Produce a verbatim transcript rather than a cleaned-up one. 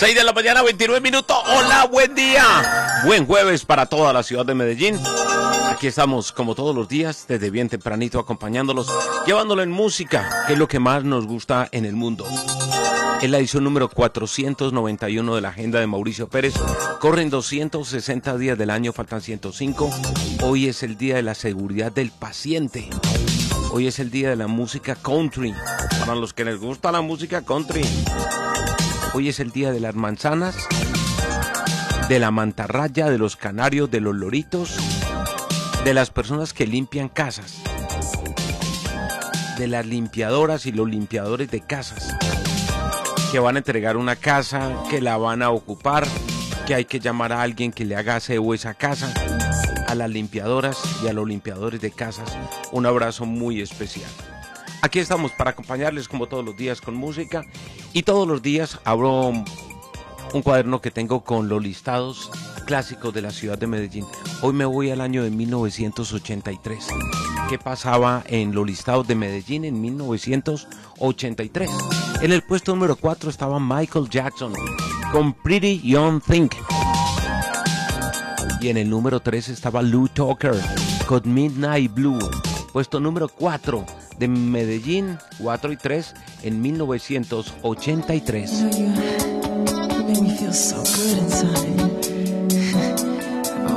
seis de la mañana, veintinueve minutos. Hola, buen día. Buen jueves para toda la ciudad de Medellín. Aquí estamos, como todos los días, desde bien tempranito, acompañándolos, llevándolo en música, que es lo que más nos gusta en el mundo. Es la edición número cuatrocientos noventa y uno de la agenda de Mauricio Pérez. Corren doscientos sesenta días del año, faltan ciento cinco. Hoy es el día de la seguridad del paciente. Hoy es el día de la música country, para los que les gusta la música country. Hoy es el día de las manzanas, de la mantarraya, de los canarios, de los loritos, de las personas que limpian casas, de las limpiadoras y los limpiadores de casas, que van a entregar una casa, que la van a ocupar, que hay que llamar a alguien que le haga aseo esa casa. A las limpiadoras y a los limpiadores de casas, un abrazo muy especial. Aquí estamos para acompañarles como todos los días con música, y todos los días abro un cuaderno que tengo con los listados clásicos de la ciudad de Medellín. Hoy me voy al año de mil novecientos ochenta y tres. ¿Qué pasaba en los listados de Medellín en mil novecientos ochenta y tres? En el puesto número cuatro estaba Michael Jackson con Pretty Young Thing. Y en el número tres estaba Lou Tucker con Midnight Blue. Puesto número cuatro de Medellín, cuatro y tres en mil novecientos ochenta y tres. You know, you, you made me feel so good inside.